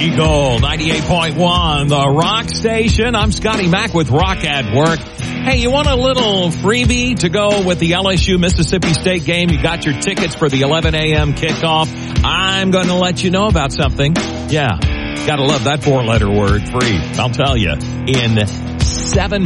Eagle 98.1, the Rock Station. I'm Scotty Mack with Rock at Work. Hey, you want a little freebie to go with the LSU Mississippi State game? You got your tickets for the 11 a.m. kickoff. I'm going to let you know about something. Yeah, gotta love that 4-letter word, free. I'll tell you in 7